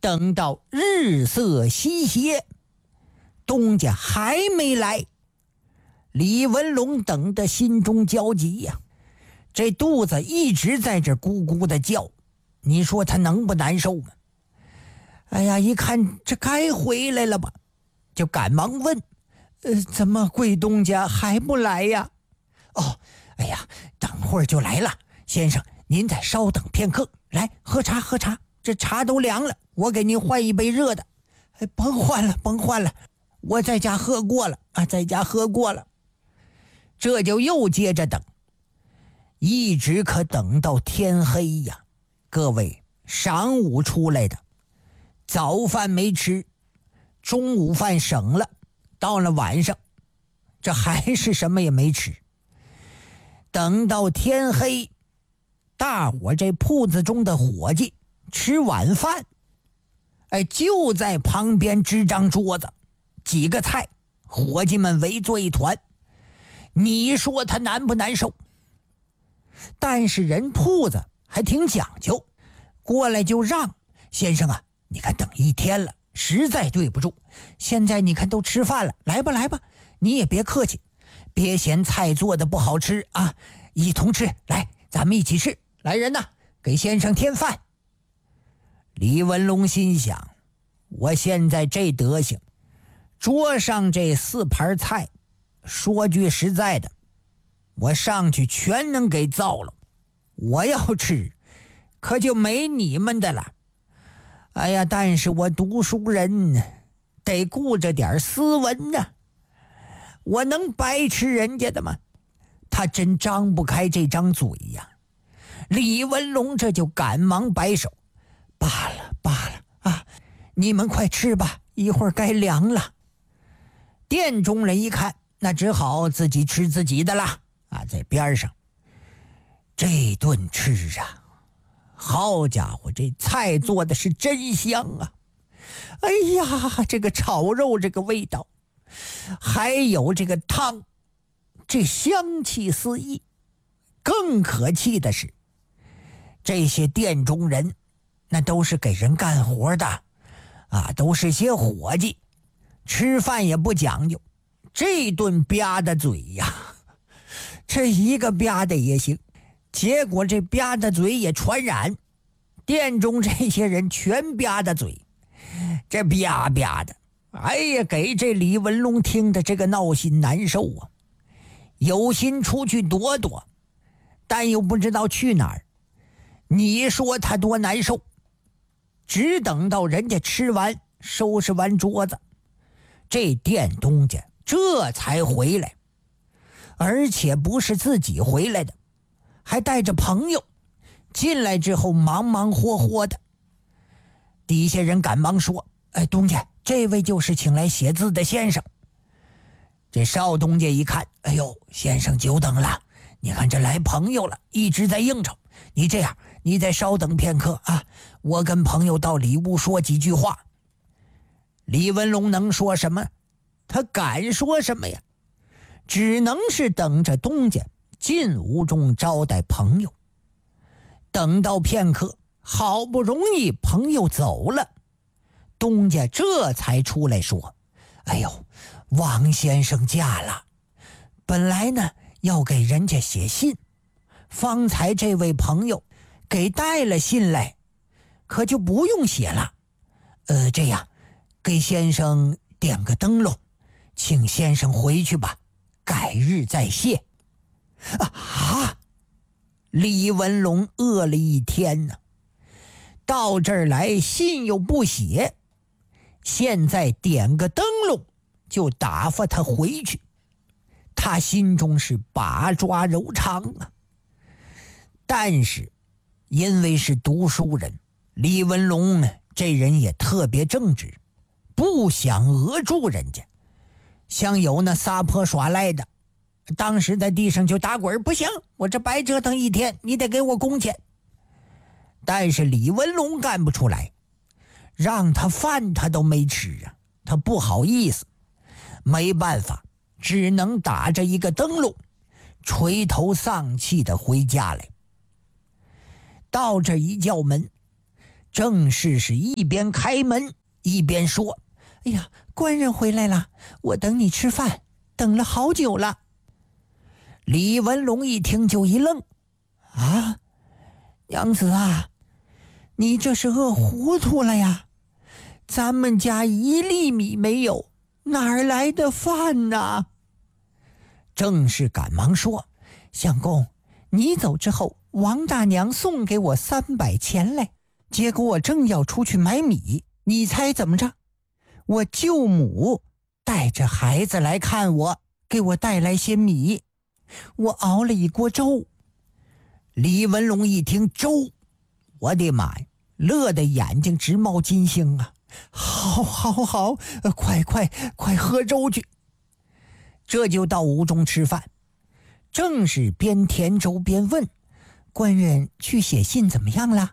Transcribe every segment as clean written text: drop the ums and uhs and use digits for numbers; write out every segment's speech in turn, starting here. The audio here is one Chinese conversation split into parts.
等到日色西斜，东家还没来，李文龙等得心中焦急呀，这肚子一直在这咕咕的叫，你说他能不难受吗？哎呀，一看这该回来了吧，就赶忙问：怎么贵东家还不来呀？哦，哎呀，等会儿就来了，先生您再稍等片刻，来喝茶喝茶，这茶都凉了，我给您换一杯热的。甭换了，我在家喝过了啊，在家喝过了。这就又接着等，一直可等到天黑呀。各位，晌午出来的，早饭没吃，中午饭省了，到了晚上，这还是什么也没吃。等到天黑，大伙这铺子中的伙计吃晚饭，就在旁边支张桌子，几个菜，伙计们围坐一团。你说他难不难受？但是人铺子还挺讲究，过来就让：先生啊，你看等一天了，实在对不住，现在你看都吃饭了，来吧，你也别客气，别嫌菜做的不好吃啊，一同吃，来，咱们一起吃，来人呐，给先生添饭。李文龙心想，我现在这德行，桌上这4盘菜，说句实在的，我上去全能给造了，我要吃可就没你们的了。哎呀，但是我读书人得顾着点斯文呢，我能白吃人家的吗？他真张不开这张嘴呀。李文龙这就赶忙摆手：罢了啊，你们快吃吧，一会儿该凉了。店中人一看，那只好自己吃自己的啦啊，在边上这顿吃啊，好家伙，这菜做的是真香啊！哎呀，这个炒肉这个味道，还有这个汤，这香气四溢。更可气的是，这些店中人那都是给人干活的啊，都是些伙计，吃饭也不讲究，这顿吧的嘴呀，这一个吧的也行，结果这吧的嘴也传染，店中这些人全吧的嘴，这吧的，哎呀，给这李文龙听的这个闹心难受啊，有心出去躲躲，但又不知道去哪儿。你说他多难受？只等到人家吃完收拾完桌子，这店东家这才回来，而且不是自己回来的，还带着朋友。进来之后忙忙活活的，底下人赶忙说：东家，这位就是请来写字的先生。这少东家一看，哎呦，先生久等了，你看这来朋友了，一直在应酬，你这样，你再稍等片刻啊，我跟朋友到里屋说几句话。李文龙能说什么？他敢说什么呀？只能是等着东家进屋中招待朋友。等到片刻，好不容易朋友走了，东家这才出来说：哎呦，王先生驾了，本来呢要给人家写信，方才这位朋友给带了信来，可就不用写了。这样给先生点个灯笼，请先生回去吧，改日再谢。啊！李文龙饿了一天呢，到这儿来信又不写，现在点个灯笼就打发他回去，他心中是把抓揉肠啊。但是因为是读书人，李文龙这人也特别正直，不想讹住人家，像有那撒泼耍赖的，当时在地上就打滚，不行，我这白折腾一天，你得给我工钱。但是李文龙干不出来，让他饭他都没吃啊，他不好意思，没办法，只能打着一个灯笼，垂头丧气的回家来。到这一叫门， 郑氏是一边开门一边说：“哎呀，官人回来了，我等你吃饭，等了好久了。”李文龙一听就一愣：“啊，娘子啊，你这是饿糊涂了呀？咱们家1粒米没有，哪儿来的饭呢？”郑氏赶忙说：“相公，你走之后，王大娘送给我300钱来，结果我正要出去买米，你猜怎么着？我舅母带着孩子来看我，给我带来些米，我熬了一锅粥。”李文龙一听粥，我的妈呀，乐得眼睛直冒金星啊！好，快喝粥去。这就到屋中吃饭，正是边填粥边问：“官人去写信怎么样了？”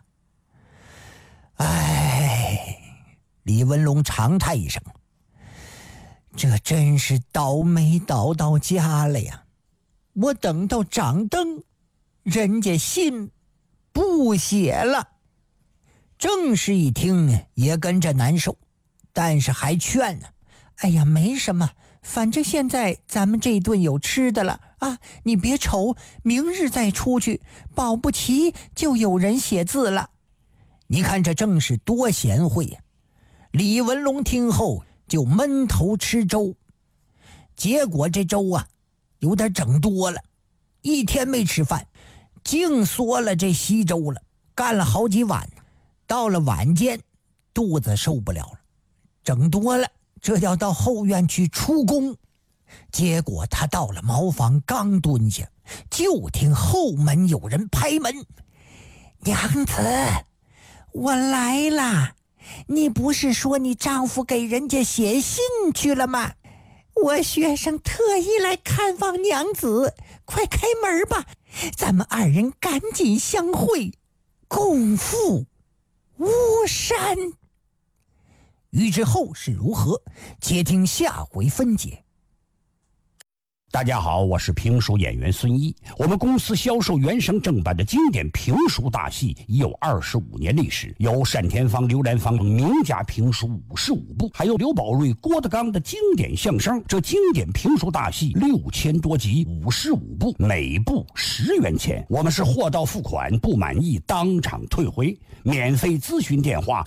哎，李文龙长叹一声：“这真是倒霉倒到家了呀！我等到掌灯，人家信不写了。”郑氏一听也跟着难受，但是还劝呢：“哎呀，没什么，反正现在咱们这顿有吃的了啊，你别愁，明日再出去，保不齐就有人写字了。”你看这郑氏多贤惠呀！李文龙听后就闷头吃粥，结果这粥啊有点整多了，一天没吃饭，净缩了这稀粥了，干了好几碗。到了晚间，肚子受不了了，整多了，这要到后院去出宫。结果他到了茅房，刚蹲下，就听后门有人拍门：“娘子，我来了，你不是说你丈夫给人家写信去了吗？我学生特意来看望娘子，快开门吧，咱们2人赶紧相会，共赴巫山。”欲知后事如何，且听下回分解。 大家好，我是评书演员孙一。我们公司销售原声正版的经典评书大戏已有25年历史，有单田芳、刘兰芳名家评书55部，还有刘宝瑞、郭德纲的经典相声。这经典评书大戏6000多集，55部，每部10元钱。我们是货到付款，不满意当场退回。免费咨询电话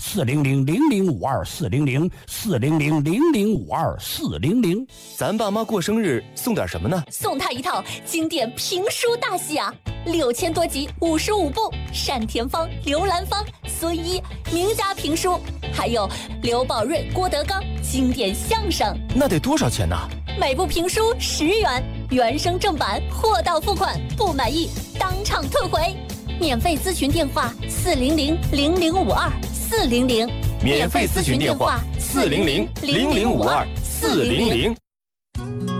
：400-0052-400，400-0052-400。 咱爸妈过生日送点什么呢？ 送他一套经典评书大戏啊，6000多集，55部，单田芳、刘兰芳、孙一名家评书，还有刘宝瑞、郭德纲经典相声。 那得多少钱呢？ 每部评书10元，原声正版，货到付款，不满意当场退回。免费咨询电话：400-0052-400。 免费咨询电话：400-0052-400。